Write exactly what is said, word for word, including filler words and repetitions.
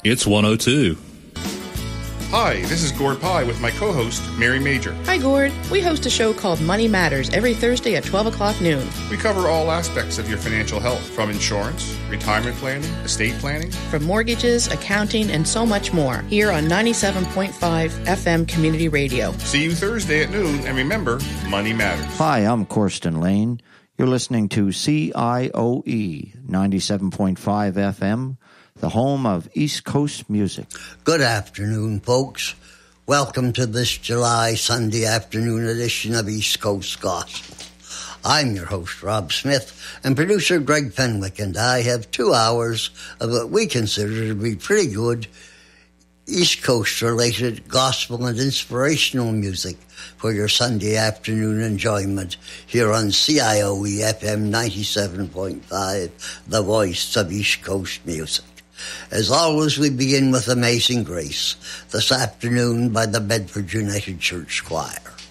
It's one oh two. Hi, this is Gord Pye with my co-host, Mary Major. Hi, Gord. We host a show called Money Matters every Thursday at twelve o'clock noon. We cover all aspects of your financial health, from insurance, retirement planning, estate planning, from mortgages, accounting, and so much more, here on ninety-seven point five F M Community Radio. See you Thursday at noon, and remember, money matters. Hi, I'm Corsten Lane. You're listening to C I O E ninety-seven point five F M, the home of East Coast music. Good afternoon, folks. Welcome to this July Sunday afternoon edition of East Coast Gospel. I'm your host, Rob Smith, and producer Greg Fenwick, and I have two hours of what we consider to be pretty good East Coast-related gospel and inspirational music for your Sunday afternoon enjoyment here on C I O E F M ninety-seven point five, the voice of East Coast music. As always, we begin with Amazing Grace, this afternoon by the Bedford United Church Choir.